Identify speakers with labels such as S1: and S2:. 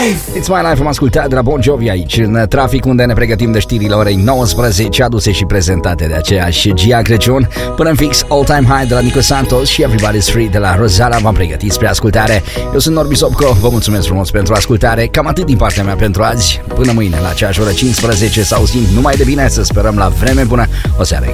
S1: It's My Life, am ascultat de la Bon Jovi aici în trafic, unde ne pregătim de știrile orei 19, aduse și prezentate de aceeași Gia Crăciun. Până în fix All Time High de la Nico Santos și Everybody's Free de la Rozana v-am pregătit spre ascultare. Eu sunt Norbi Sopco, vă mulțumesc frumos pentru ascultare. Cam atât din partea mea pentru azi. Până mâine la aceeași oră 15 să auzim numai de bine, să sperăm la vreme bună. O seară